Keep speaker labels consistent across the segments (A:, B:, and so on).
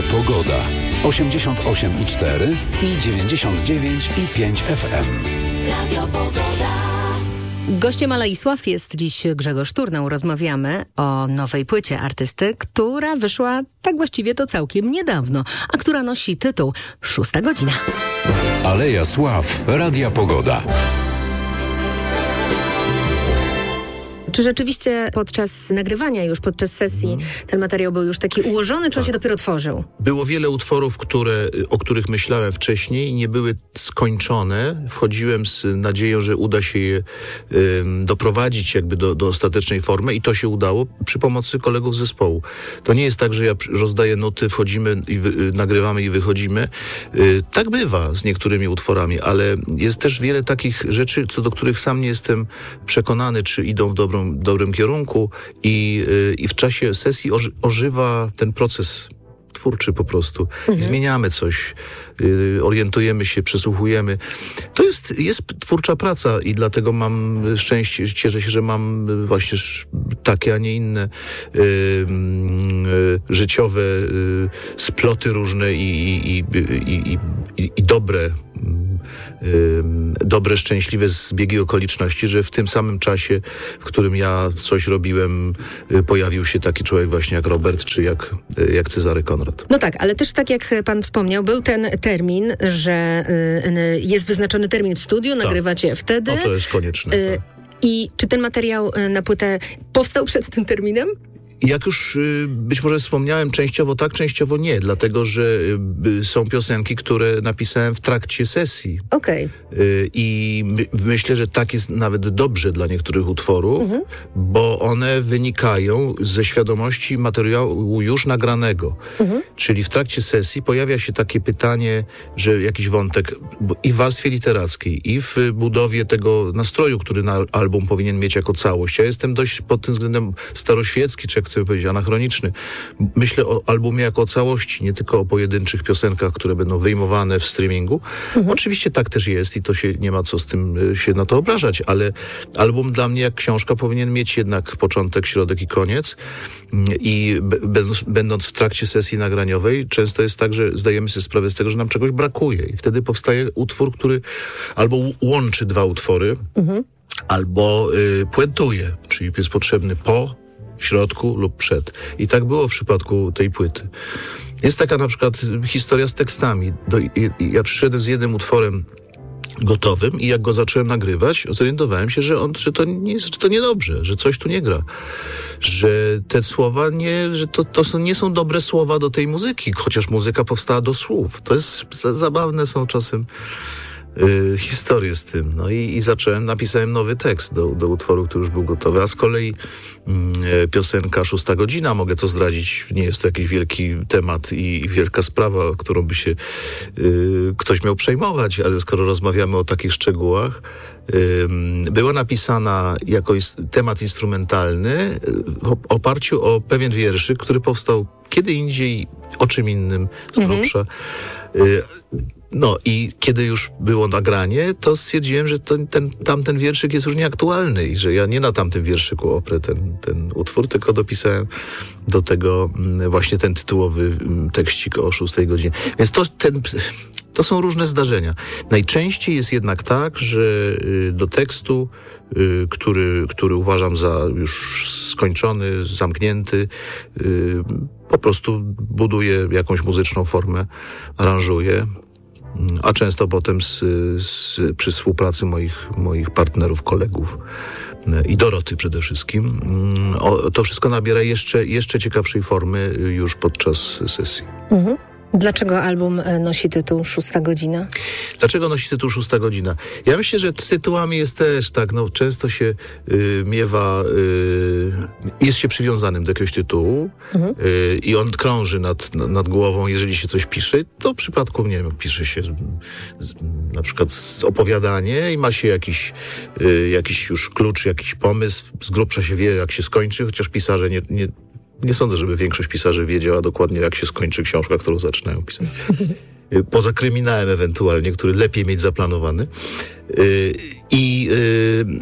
A: Pogoda. 88,4 i 99,5 FM.
B: Radio Pogoda.
C: Gościem Aleisław jest dziś Grzegorz Turnał. Rozmawiamy o nowej płycie artysty, która wyszła tak właściwie to całkiem niedawno, a która nosi tytuł 6 godzina.
A: Aleja Sław, Radia Pogoda.
C: Czy rzeczywiście podczas nagrywania już, podczas sesji ten materiał był już taki ułożony, czy on się dopiero tworzył?
D: Było wiele utworów, o których myślałem wcześniej, nie były skończone. Wchodziłem z nadzieją, że uda się je doprowadzić jakby do ostatecznej formy i to się udało przy pomocy kolegów z zespołu. To nie jest tak, że ja rozdaję nuty, wchodzimy i nagrywamy i wychodzimy. Tak bywa z niektórymi utworami, ale jest też wiele takich rzeczy, co do których sam nie jestem przekonany, czy idą w dobrym kierunku i w czasie sesji ożywa ten proces twórczy po prostu. I zmieniamy coś, orientujemy się, przesłuchujemy. To jest twórcza praca i dlatego mam szczęście, cieszę się, że mam właśnie takie, a nie inne życiowe sploty różne i dobre, szczęśliwe zbiegi okoliczności, że w tym samym czasie, w którym ja coś robiłem, pojawił się taki człowiek właśnie jak Robert, czy jak Cezary Konrad.
C: No tak, ale też tak jak pan wspomniał, był ten termin, że jest wyznaczony termin w studiu, nagrywacie wtedy.
D: No to jest konieczne. Tak.
C: I czy ten materiał na płytę powstał przed tym terminem?
D: Jak już być może wspomniałem, częściowo tak, częściowo nie, dlatego że są piosenki, które napisałem w trakcie sesji.
C: Okej.
D: I myślę, że tak jest nawet dobrze dla niektórych utworów, bo one wynikają ze świadomości materiału już nagranego. Czyli w trakcie sesji pojawia się takie pytanie, że jakiś wątek i w warstwie literackiej, i w budowie tego nastroju, który album powinien mieć jako całość. Ja jestem dość pod tym względem staroświecki, czy jak chcę powiedzieć, anachroniczny. Myślę o albumie jako o całości, nie tylko o pojedynczych piosenkach, które będą wyjmowane w streamingu. Oczywiście tak też jest i to się nie ma co z tym się na to obrażać, ale album dla mnie jak książka powinien mieć jednak początek, środek i koniec. I będąc w trakcie sesji nagraniowej, często jest tak, że zdajemy sobie sprawę z tego, że nam czegoś brakuje i wtedy powstaje utwór, który albo łączy dwa utwory, albo puentuje, czyli jest potrzebny po, w środku lub przed. I tak było w przypadku tej płyty. Jest taka na przykład historia z tekstami. Ja przyszedłem z jednym utworem gotowym i jak go zacząłem nagrywać, zorientowałem się, że to niedobrze, że coś tu nie gra. Że te słowa że to nie są dobre słowa do tej muzyki, chociaż muzyka powstała do słów. To jest zabawne są czasem historię z tym. No i napisałem nowy tekst do utworu, który już był gotowy, a z kolei piosenka 6 godzina, mogę to zdradzić, nie jest to jakiś wielki temat i wielka sprawa, którą by się ktoś miał przejmować, ale skoro rozmawiamy o takich szczegółach, była napisana jako temat instrumentalny w oparciu o pewien wierszyk, który powstał kiedy indziej, o czym innym z grubsza. No i kiedy już było nagranie, to stwierdziłem, że tamten wierszyk jest już nieaktualny i że ja nie na tamtym wierszyku oprę ten utwór, tylko dopisałem do tego właśnie ten tytułowy tekścik o 6 godzinie. Więc to są różne zdarzenia. Najczęściej jest jednak tak, że do tekstu, który uważam za już skończony, zamknięty, po prostu buduję jakąś muzyczną formę, aranżuję, a często potem przy współpracy moich partnerów, kolegów i Doroty przede wszystkim, to wszystko nabiera jeszcze ciekawszej formy już podczas sesji.
C: Dlaczego album nosi tytuł 6 godzina?
D: Dlaczego nosi tytuł 6 godzina? Ja myślę, że z tytułami jest też tak, często się miewa, jest się przywiązanym do jakiegoś tytułu i on krąży nad głową, jeżeli się coś pisze. To w przypadku, nie wiem, pisze się na przykład opowiadanie i ma się jakiś już klucz, jakiś pomysł, z grubsza się wie, jak się skończy, chociaż pisarze nie sądzę, żeby większość pisarzy wiedziała dokładnie, jak się skończy książka, którą zaczynają pisać. Poza kryminałem ewentualnie, który lepiej mieć zaplanowany.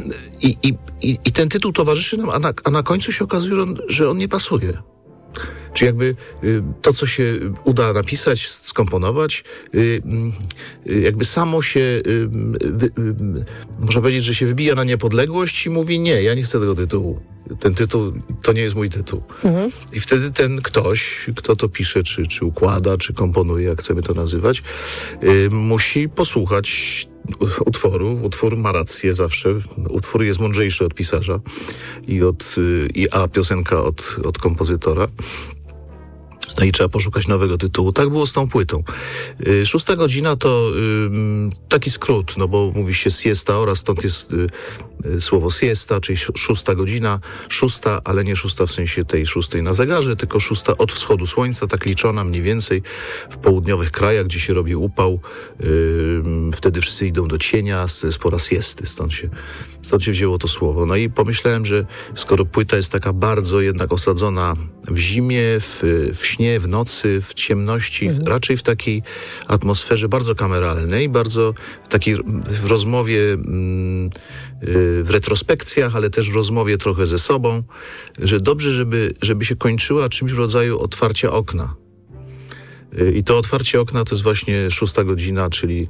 D: I ten tytuł towarzyszy nam, a na końcu się okazuje, że on nie pasuje. Czy jakby to, co się uda napisać, skomponować, jakby samo się, można powiedzieć, że się wybija na niepodległość i mówi, nie, ja nie chcę tego tytułu. Ten tytuł to nie jest mój tytuł. I wtedy ten ktoś, kto to pisze, czy układa, czy komponuje, jak chcemy to nazywać, musi posłuchać utworu. Utwór ma rację zawsze. Utwór jest mądrzejszy od pisarza a piosenka od kompozytora. No i trzeba poszukać nowego tytułu. Tak było z tą płytą. 6 godzina to taki skrót, no bo mówi się siesta oraz stąd jest słowo siesta, czyli 6 godzina. 6, ale nie 6 w sensie tej 6 na zegarze, tylko 6 od wschodu słońca, tak liczona mniej więcej w południowych krajach, gdzie się robi upał. Wtedy wszyscy idą do cienia, to jest pora siesty. Stąd się wzięło to słowo. No i pomyślałem, że skoro płyta jest taka bardzo jednak osadzona w zimie, w śnie, w nocy, w ciemności, raczej w takiej atmosferze bardzo kameralnej, bardzo takiej w rozmowie, w retrospekcjach, ale też w rozmowie trochę ze sobą, że dobrze, żeby się kończyła czymś w rodzaju otwarcia okna. I to otwarcie okna to jest właśnie 6 godzina, czyli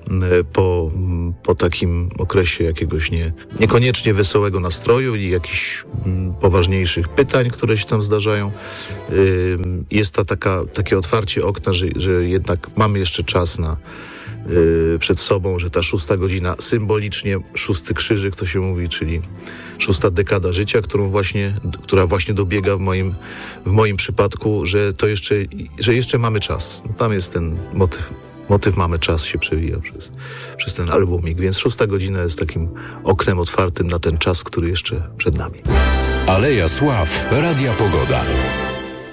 D: po takim okresie jakiegoś niekoniecznie wesołego nastroju i jakichś poważniejszych pytań, które się tam zdarzają. Jest takie otwarcie okna, że jednak mamy jeszcze czas przed sobą, że ta 6 godzina symbolicznie 6 krzyżyk to się mówi, czyli 6 dekada życia, która właśnie dobiega w moim przypadku, że jeszcze mamy czas. No, tam jest ten motyw mamy czas się przewija przez ten albumik, więc 6 godzina jest takim oknem otwartym na ten czas, który jeszcze przed nami.
A: Aleja Sław, Radia Pogoda.